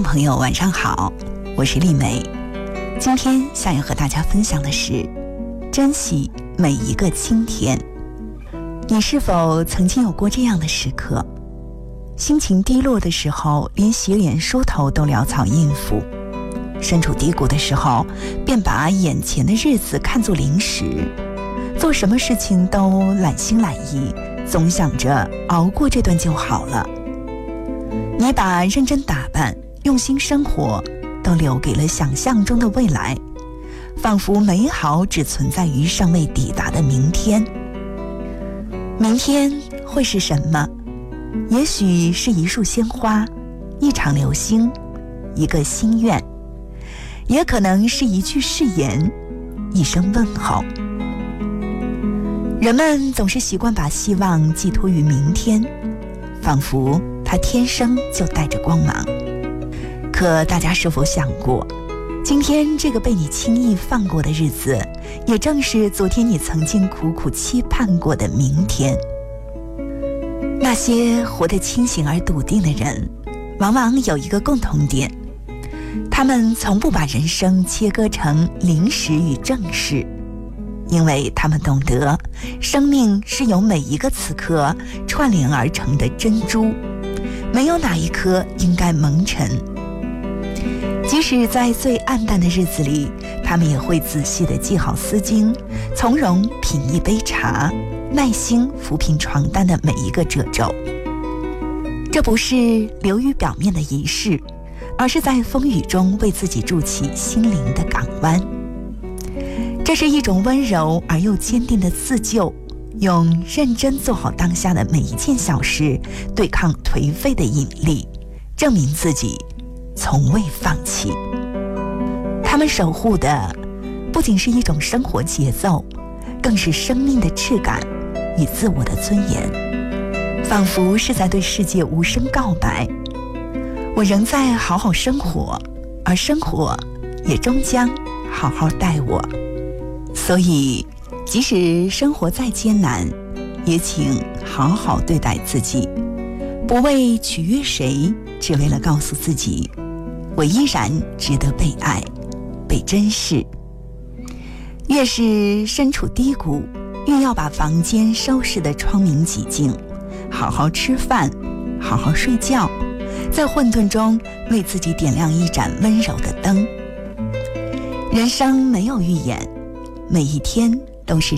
朋友晚上好，我是丽梅。今天想要和大家分享的是珍惜每一个晴天。你是否曾经有过这样的时刻，心情低落的时候连洗脸梳头都潦草应付，身处低谷的时候便把眼前的日子看作零食，做什么事情都懒心懒意，总想着熬过这段就好了。你把认真打扮、用心生活都留给了想象中的未来，仿佛美好只存在于尚未抵达的明天。明天会是什么？也许是一束鲜花，一场流星，一个心愿，也可能是一句誓言，一声问候。人们总是习惯把希望寄托于明天，仿佛它天生就带着光芒。可大家是否想过，今天这个被你轻易放过的日子，也正是昨天你曾经苦苦期盼过的明天。那些活得清醒而笃定的人，往往有一个共同点，他们从不把人生切割成临时与正事，因为他们懂得，生命是由每一个此刻串联而成的珍珠，没有哪一颗应该蒙尘。即使在最暗淡的日子里，他们也会仔细地系好丝巾，从容品一杯茶，耐心抚平床单的每一个褶皱。这不是流于表面的仪式，而是在风雨中为自己筑起心灵的港湾。这是一种温柔而又坚定的自救，用认真做好当下的每一件小事，对抗颓废的引力，证明自己从未放弃。他们守护的不仅是一种生活节奏，更是生命的质感与自我的尊严，仿佛是在对世界无声告白：我仍在好好生活，而生活也终将好好待我。所以即使生活再艰难，也请好好对待自己，不为取悦谁，只为了告诉自己，我依然值得被爱、被珍视。越是身处低谷，越要把房间收拾得窗明几净，好好吃饭，好好睡觉，在混沌中为自己点亮一盏温柔的灯。人生没有预言，每一天都是